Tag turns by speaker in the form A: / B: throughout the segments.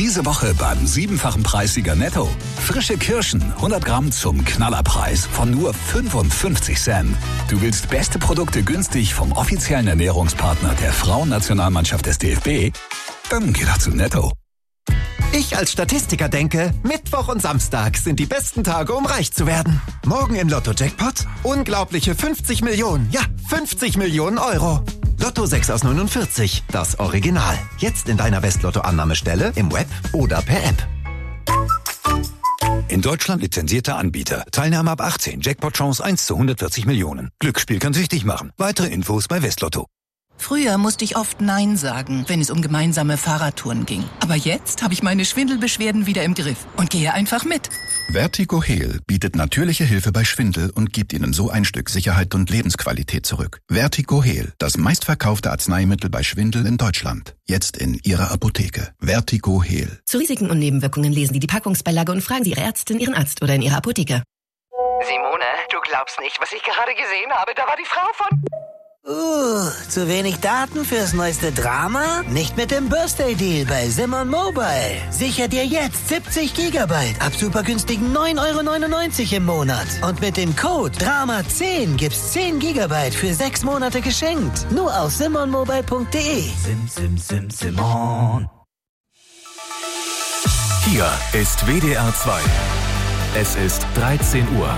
A: Diese Woche beim 7-fachen Preissieger Netto. Frische Kirschen, 100 Gramm zum Knallerpreis von nur 55 Cent. Du willst beste Produkte günstig vom offiziellen Ernährungspartner der Frauennationalmannschaft des DFB? Dann geh doch zu Netto.
B: Ich als Statistiker denke, Mittwoch und Samstag sind die besten Tage, um reich zu werden. Morgen im Lotto-Jackpot unglaubliche 50 Millionen. Ja, 50 Millionen Euro. Lotto 6 aus 49, das Original. Jetzt in deiner Westlotto-Annahmestelle, im Web oder per App.
C: In Deutschland lizenzierter Anbieter. Teilnahme ab 18. Jackpot-Chance 1 zu 140 Millionen. Glücksspiel kann süchtig machen. Weitere Infos bei Westlotto.
D: Früher musste ich oft Nein sagen, wenn es um gemeinsame Fahrradtouren ging. Aber jetzt habe ich meine Schwindelbeschwerden wieder im Griff und gehe einfach mit.
E: Vertigo Heal bietet natürliche Hilfe bei Schwindel und gibt Ihnen so ein Stück Sicherheit und Lebensqualität zurück. Vertigo Heal, das meistverkaufte Arzneimittel bei Schwindel in Deutschland. Jetzt in Ihrer Apotheke. Vertigo Heal.
F: Zu Risiken und Nebenwirkungen lesen Sie die Packungsbeilage und fragen Sie Ihre Ärztin, Ihren Arzt oder in Ihrer Apotheke.
G: Simone, du glaubst nicht, was ich gerade gesehen habe. Da war die Frau von...
H: zu wenig Daten fürs neueste Drama? Nicht mit dem Birthday-Deal bei Simon Mobile. Sicher dir jetzt 70 Gigabyte ab super günstigen 9,99 € im Monat. Und mit dem Code DRAMA10 gibt's 10 Gigabyte für 6 Monate geschenkt. Nur auf simonmobile.de.
I: Simon. Hier ist WDR 2. Es ist 13 Uhr.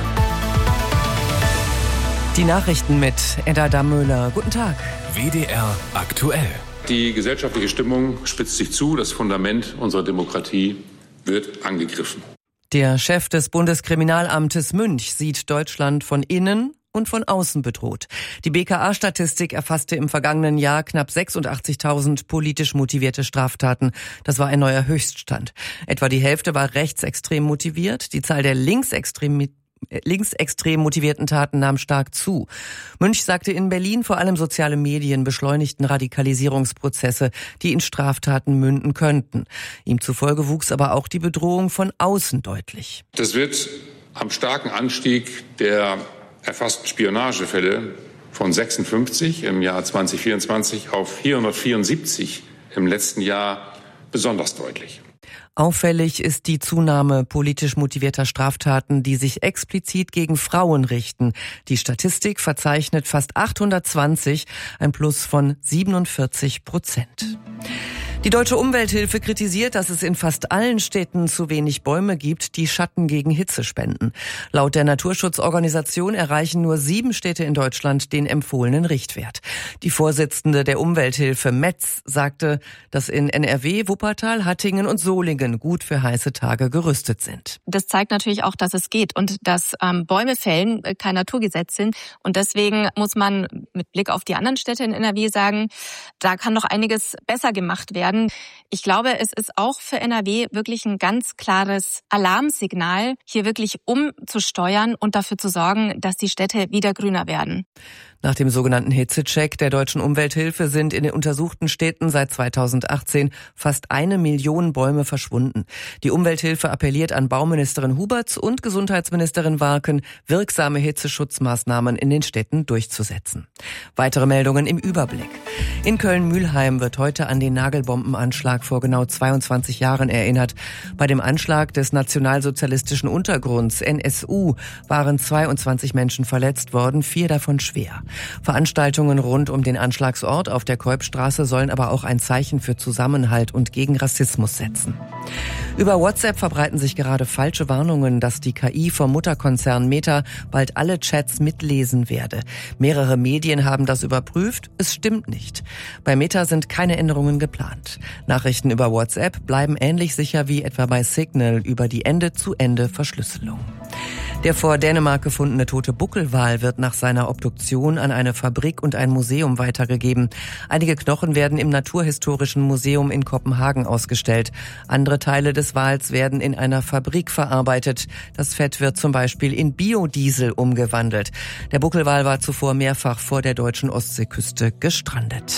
J: Die Nachrichten mit Edda Dammöhler. Guten Tag.
I: WDR aktuell.
K: Die gesellschaftliche Stimmung spitzt sich zu. Das Fundament unserer Demokratie wird angegriffen.
J: Der Chef des Bundeskriminalamtes Münch sieht Deutschland von innen und von außen bedroht. Die BKA-Statistik erfasste im vergangenen Jahr knapp 86.000 politisch motivierte Straftaten. Das war ein neuer Höchststand. Etwa die Hälfte war rechtsextrem motiviert. Die Zahl der linksextrem motivierten Taten nahm stark zu. Münch sagte in Berlin, vor allem soziale Medien beschleunigten Radikalisierungsprozesse, die in Straftaten münden könnten. Ihm zufolge wuchs aber auch die Bedrohung von außen deutlich.
K: Das wird am starken Anstieg der erfassten Spionagefälle von 56 im Jahr 2024 auf 474 im letzten Jahr besonders deutlich.
J: Auffällig ist die Zunahme politisch motivierter Straftaten, die sich explizit gegen Frauen richten. Die Statistik verzeichnet fast 820, ein Plus von 47%. Die Deutsche Umwelthilfe kritisiert, dass es in fast allen Städten zu wenig Bäume gibt, die Schatten gegen Hitze spenden. Laut der Naturschutzorganisation erreichen nur 7 Städte in Deutschland den empfohlenen Richtwert. Die Vorsitzende der Umwelthilfe Metz sagte, dass in NRW, Wuppertal, Hattingen und Solingen gut für heiße Tage gerüstet sind.
L: Das zeigt natürlich auch, dass es geht und dass Bäume fällen kein Naturgesetz sind. Und deswegen muss man mit Blick auf die anderen Städte in NRW sagen, da kann noch einiges besser gemacht werden. Ich glaube, es ist auch für NRW wirklich ein ganz klares Alarmsignal, hier wirklich umzusteuern und dafür zu sorgen, dass die Städte wieder grüner werden.
J: Nach dem sogenannten Hitzecheck der Deutschen Umwelthilfe sind in den untersuchten Städten seit 2018 fast 1 Million Bäume verschwunden. Die Umwelthilfe appelliert an Bauministerin Huberts und Gesundheitsministerin Warken, wirksame Hitzeschutzmaßnahmen in den Städten durchzusetzen. Weitere Meldungen im Überblick. In Köln-Mülheim wird heute an den Nagelbombenanschlag vor genau 22 Jahren erinnert. Bei dem Anschlag des nationalsozialistischen Untergrunds NSU waren 22 Menschen verletzt worden, 4 davon schwer. Veranstaltungen rund um den Anschlagsort auf der Keupstraße sollen aber auch ein Zeichen für Zusammenhalt und gegen Rassismus setzen. Über WhatsApp verbreiten sich gerade falsche Warnungen, dass die KI vom Mutterkonzern Meta bald alle Chats mitlesen werde. Mehrere Medien haben das überprüft, es stimmt nicht. Bei Meta sind keine Änderungen geplant. Nachrichten über WhatsApp bleiben ähnlich sicher wie etwa bei Signal über die Ende-zu-Ende-Verschlüsselung. Der vor Dänemark gefundene tote Buckelwal wird nach seiner Obduktion an eine Fabrik und ein Museum weitergegeben. Einige Knochen werden im Naturhistorischen Museum in Kopenhagen ausgestellt. Andere Teile des Wals werden in einer Fabrik verarbeitet. Das Fett wird zum Beispiel in Biodiesel umgewandelt. Der Buckelwal war zuvor mehrfach vor der deutschen Ostseeküste gestrandet.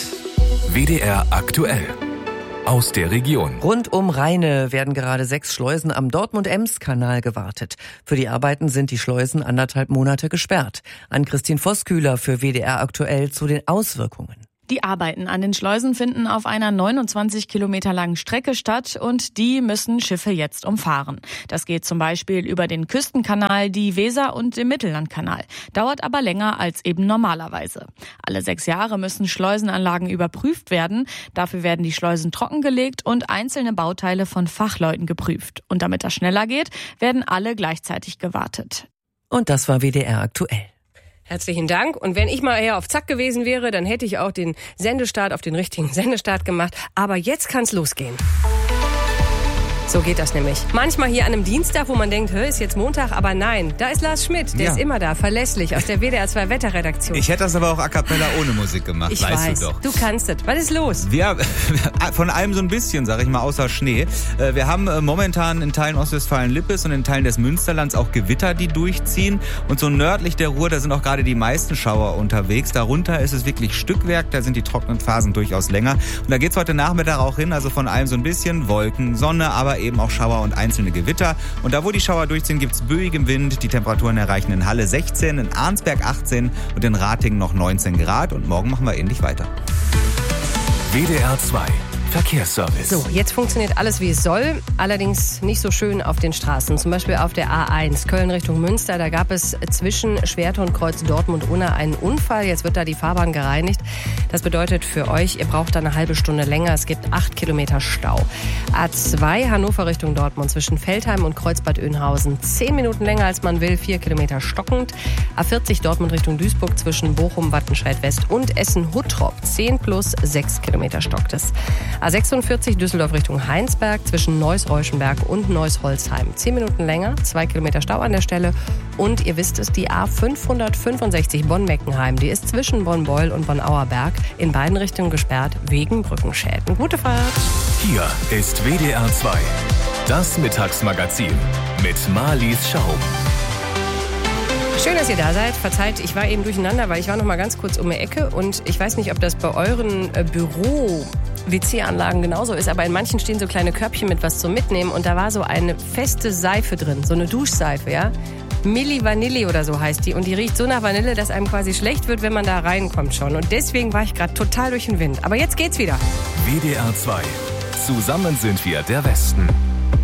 I: WDR aktuell. Aus der Region.
J: Rund um Rheine werden gerade 6 Schleusen am Dortmund-Ems-Kanal gewartet. Für die Arbeiten sind die Schleusen 1,5 Monate gesperrt. Ann-Christine Vosskühler für WDR aktuell zu den Auswirkungen.
M: Die Arbeiten an den Schleusen finden auf einer 29 Kilometer langen Strecke statt und die müssen Schiffe jetzt umfahren. Das geht zum Beispiel über den Küstenkanal, die Weser und den Mittellandkanal. Dauert aber länger als eben normalerweise. Alle 6 Jahre müssen Schleusenanlagen überprüft werden. Dafür werden die Schleusen trockengelegt und einzelne Bauteile von Fachleuten geprüft. Und damit das schneller geht, werden alle gleichzeitig gewartet.
J: Und das war WDR aktuell.
N: Herzlichen Dank. Und wenn ich mal eher auf Zack gewesen wäre, dann hätte ich auch den Sendestart auf den richtigen Sendestart gemacht. Aber jetzt kann's losgehen. So geht das nämlich. Manchmal hier an einem Dienstag, wo man denkt, ist jetzt Montag, aber nein, da ist Lars Schmidt, der ist immer da, verlässlich, aus der WDR 2 Wetterredaktion.
O: Ich hätte das aber auch a cappella ohne Musik gemacht,
N: ich
O: weißt
N: weiß,
O: du doch.
N: Du kannst es. Was ist los?
O: Ja, von allem so ein bisschen, sag ich mal, außer Schnee. Wir haben momentan in Teilen Ostwestfalen-Lippes und in Teilen des Münsterlands auch Gewitter, die durchziehen. Und so nördlich der Ruhr, da sind auch gerade die meisten Schauer unterwegs. Darunter ist es wirklich Stückwerk, da sind die trockenen Phasen durchaus länger. Und da geht's heute Nachmittag auch hin, also von allem so ein bisschen Wolken, Sonne, aber eben auch Schauer und einzelne Gewitter. Und da, wo die Schauer durchziehen, gibt's böigem Wind. Die Temperaturen erreichen in Halle 16, in Arnsberg 18 und in Ratingen noch 19 Grad. Und morgen machen wir ähnlich weiter.
I: WDR 2 Verkehrsservice.
N: So, jetzt funktioniert alles, wie es soll, allerdings nicht so schön auf den Straßen. Zum Beispiel auf der A1 Köln Richtung Münster, da gab es zwischen Schwerte und Kreuz Dortmund-Unna einen Unfall. Jetzt wird da die Fahrbahn gereinigt. Das bedeutet für euch, ihr braucht da eine halbe Stunde länger. Es gibt 8 Kilometer Stau. A2 Hannover Richtung Dortmund zwischen Veltheim und Kreuzbad Oeynhausen 10 Minuten länger als man will, 4 Kilometer stockend. A40 Dortmund Richtung Duisburg zwischen Bochum, Wattenscheid West und Essen-Huttrop 10 plus 6 Kilometer stockt es. A46 Düsseldorf Richtung Heinsberg zwischen Neuss-Reuschenberg und Neuss-Holzheim. 10 Minuten länger, 2 Kilometer Stau an der Stelle. Und ihr wisst es, die A565 Bonn-Meckenheim, die ist zwischen Bonn-Beul und Bonn-Auerberg in beiden Richtungen gesperrt wegen Brückenschäden. Gute Fahrt.
I: Hier ist WDR 2, das Mittagsmagazin mit Marlies Schaum.
N: Schön, dass ihr da seid. Verzeiht, ich war eben durcheinander, weil ich war noch mal ganz kurz um die Ecke und ich weiß nicht, ob das bei euren Büro-WC-Anlagen genauso ist, aber in manchen stehen so kleine Körbchen mit was zum Mitnehmen und da war so eine feste Seife drin, so eine Duschseife, ja. Milli Vanilli oder so heißt die und die riecht so nach Vanille, dass einem quasi schlecht wird, wenn man da reinkommt schon und deswegen war ich gerade total durch den Wind. Aber jetzt geht's wieder.
I: WDR 2. Zusammen sind wir der Westen.